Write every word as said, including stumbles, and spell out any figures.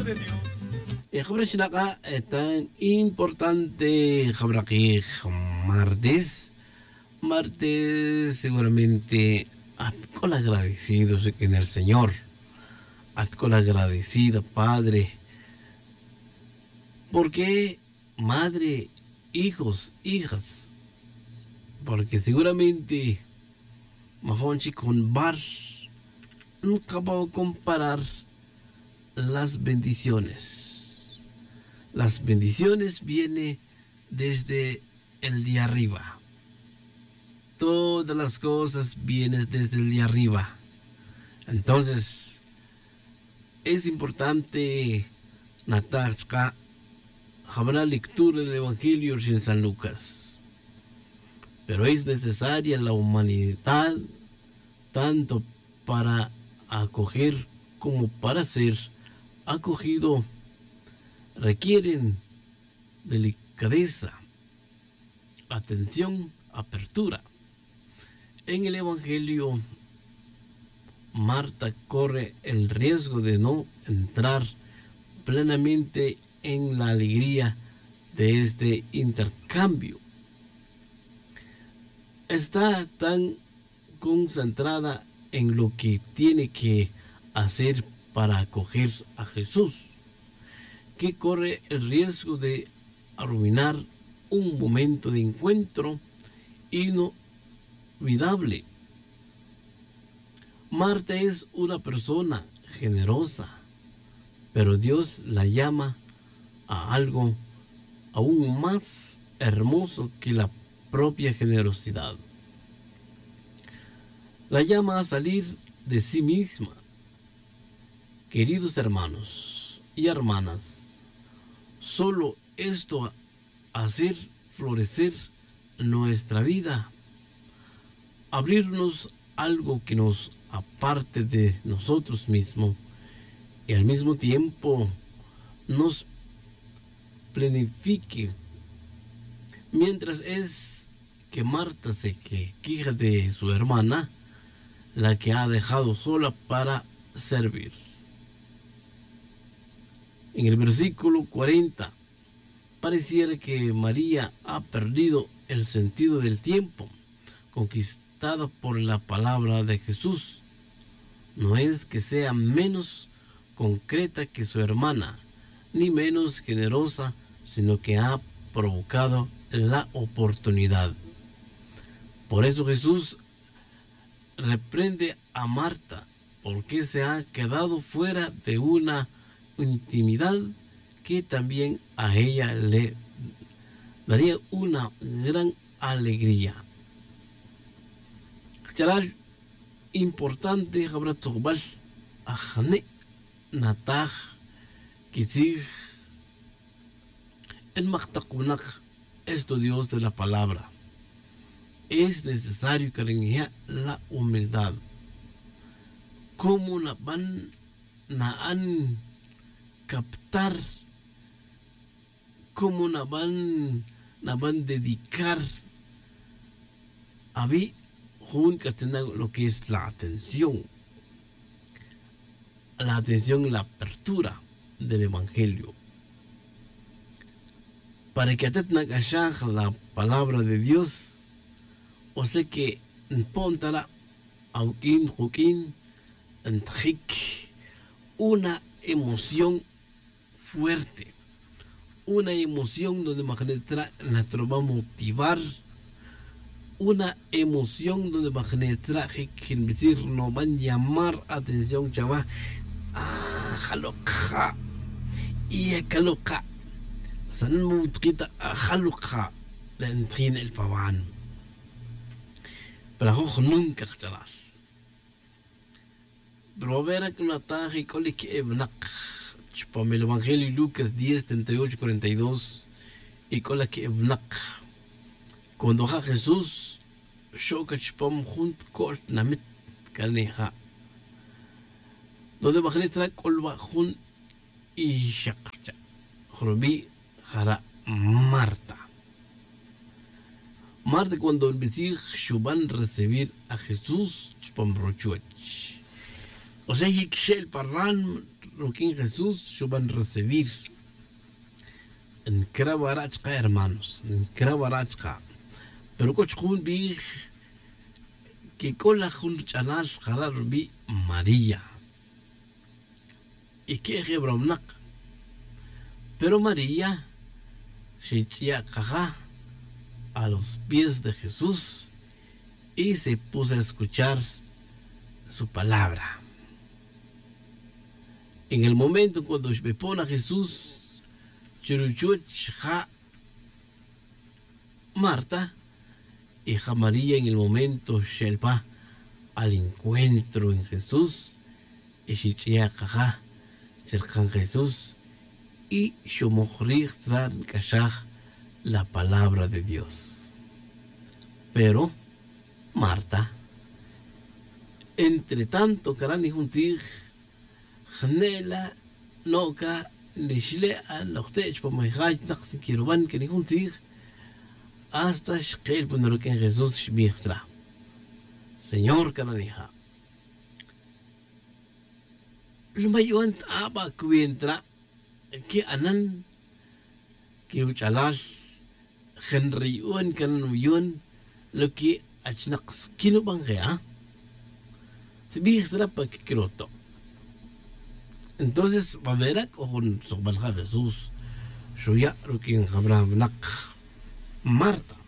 de Dios. Y Jabrashinaka es tan importante, Jabraki martes. Martes seguramente con agradecidos en el Señor. Con agradecida, Padre. ¿Por qué, madre, hijos, hijas? Porque seguramente Mafonchi con Bar nunca va a comparar las bendiciones. Las bendiciones vienen desde el de arriba. Todas las cosas vienen desde el de arriba. Entonces, es importante, Natasha, habrá lectura del Evangelio en San Lucas. Pero es necesaria la humanidad, tanto para acoger como para ser acogido. Requieren delicadeza, atención, apertura. En el Evangelio, Marta corre el riesgo de no entrar plenamente en la alegría de este intercambio. Está tan concentrada en lo que tiene que hacer para acoger a Jesús, que corre el riesgo de arruinar un momento de encuentro inolvidable. Marta es una persona generosa, pero Dios la llama a algo aún más hermoso que la propia generosidad. La llama a salir de sí misma. Queridos hermanos y hermanas, solo esto hacer florecer nuestra vida, abrirnos algo que nos aparte de nosotros mismos y al mismo tiempo nos planifique. Mientras es que Marta se queja de su hermana, la que ha dejado sola para servir. En el versículo cuarenta, pareciera que María ha perdido el sentido del tiempo, conquistada por la palabra de Jesús. No es que sea menos concreta que su hermana, ni menos generosa, sino que ha provocado la oportunidad. Por eso Jesús reprende a Marta, porque se ha quedado fuera de una intimidad que también a ella le daría una gran alegría. Charal importante habrá tobas ajane nataj kitzig el machtakunak, estudioso de la palabra. Es necesario que reinicia la humildad. Como na van naan captar, como na van na van dedicar a mí lo que es la atención, la atención, la apertura del Evangelio, para que atetna kashaj la palabra de Dios. O sea que pontara aukin jukin entrik una emoción fuerte, una emoción donde magnetra la va a motivar, una emoción donde magnetra que decir no van a llamar atención, chaval. Ah, jaloka y ekaloka san mutquita jaloka la entrina el paván. Pero ojo, nunca estarás. Pero verá que una taja y coli que evnak. Chupame el Evangelio Lucas diez, treinta y ocho, cuarenta y dos. Y cola que evnak. Cuando ha Jesús, shoka chupam junto cost namit caneja. Donde bajé tra colba jun y shakcha. Jorbi jara Marta. Marta, cuando empecé van a recibir a Jesús, o sea, que el parran lo que Jesús van a recibir. En Krabarachka, hermanos, en Krabarachka. Pero cochun bi que cola jun chanal jarar bi María. Y que Hebromnak. Pero María se caja a los pies de Jesús y se puso a escuchar su palabra. En el momento cuando se pone a Jesús, Marta y María en el momento Shelpa al encuentro en Jesús y se caja cerca de Jesús y Shomorich tran kashach la palabra de Dios. Pero Marta, entre tanto, Karani Juntig, Gnela, Noka, Nishle, Nochtech, Pomajaj, Naxi Kiruban, que ni Juntig, hasta Shkel, Ponero que en Jesús Shmichtra. Señor Karanija, Lumayuant Aba Cuentra, que anan, que uchalas, Henry Uan, Kanan lo que Achnax Kinubangea. Entonces, va a ver con su Jesús, Shuya, lo que en Abraham Marta.